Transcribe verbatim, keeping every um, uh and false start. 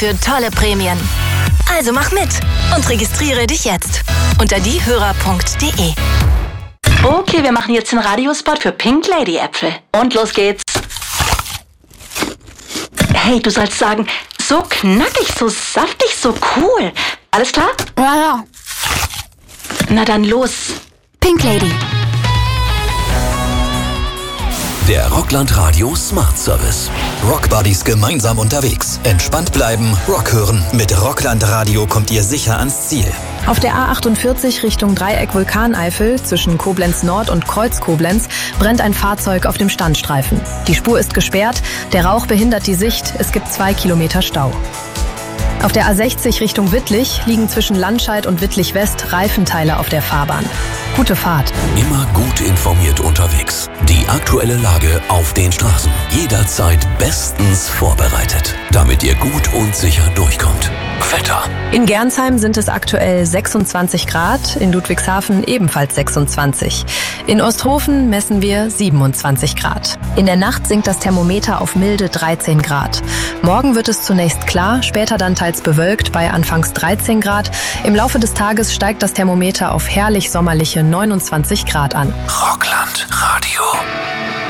für tolle Prämien. Also mach mit und registriere dich jetzt unter diehörer punkt de. Okay, wir machen jetzt den Radiospot für Pink Lady Äpfel. Und los geht's. Hey, du sollst sagen, so knackig, so saftig, so cool. Alles klar? Ja, ja. Na dann los. Pink Lady. Der Rockland Radio Smart Service. Rockbuddies gemeinsam unterwegs. Entspannt bleiben, Rock hören. Mit Rockland Radio kommt ihr sicher ans Ziel. Auf der A achtundvierzig Richtung Dreieck Vulkaneifel zwischen Koblenz Nord und Kreuz Koblenz brennt ein Fahrzeug auf dem Standstreifen. Die Spur ist gesperrt, der Rauch behindert die Sicht, es gibt zwei Kilometer Stau. Auf der A sechzig Richtung Wittlich liegen zwischen Landscheid und Wittlich West Reifenteile auf der Fahrbahn. Gute Fahrt. Immer gut informiert unterwegs. Die aktuelle Lage auf den Straßen. Jederzeit bestens vorbereitet, damit ihr gut und sicher durchkommt. Wetter. In Gernsheim sind es aktuell sechsundzwanzig Grad, in Ludwigshafen ebenfalls sechsundzwanzig. In Osthofen messen wir siebenundzwanzig Grad. In der Nacht sinkt das Thermometer auf milde dreizehn Grad. Morgen wird es zunächst klar, später dann teils bewölkt bei anfangs dreizehn Grad. Im Laufe des Tages steigt das Thermometer auf herrlich sommerliche neunundzwanzig Grad an. Rockland Radio.